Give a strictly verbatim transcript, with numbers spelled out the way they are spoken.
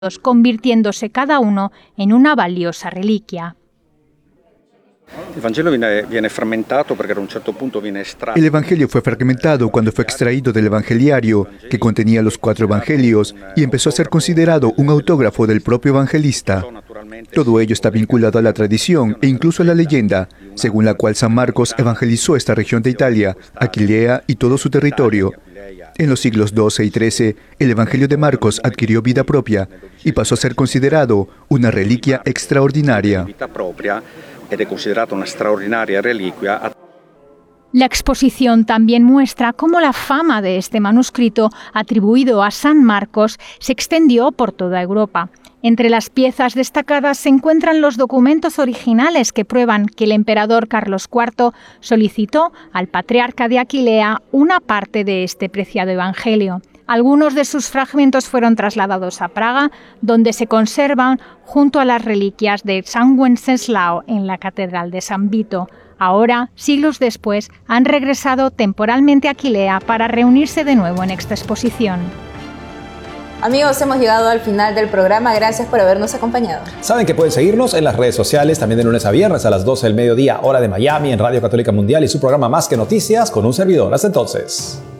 convirtiéndose cada uno en una valiosa reliquia. El Evangelio viene fragmentado porque a un cierto punto viene extraído. El Evangelio fue fragmentado cuando fue extraído del Evangeliario, que contenía los cuatro Evangelios, y empezó a ser considerado un autógrafo del propio evangelista. Todo ello está vinculado a la tradición e incluso a la leyenda, según la cual San Marcos evangelizó esta región de Italia, Aquilea y todo su territorio. En los siglos doce y trece, el Evangelio de Marcos adquirió vida propia y pasó a ser considerado una reliquia extraordinaria. Ed è considerata una straordinaria reliquia. La exposición también muestra cómo la fama de este manuscrito, atribuido a San Marcos, se extendió por toda Europa. Entre las piezas destacadas se encuentran los documentos originales que prueban que el emperador Carlos cuarto solicitó al patriarca de Aquilea una parte de este preciado evangelio. Algunos de sus fragmentos fueron trasladados a Praga, donde se conservan junto a las reliquias de San Wenceslao en la Catedral de San Vito. Ahora, siglos después, han regresado temporalmente a Aquilea para reunirse de nuevo en esta exposición. Amigos, hemos llegado al final del programa. Gracias por habernos acompañado. Saben que pueden seguirnos en las redes sociales, también de lunes a viernes a las doce del mediodía, hora de Miami, en Radio Católica Mundial y su programa Más que Noticias con un servidor. Hasta entonces.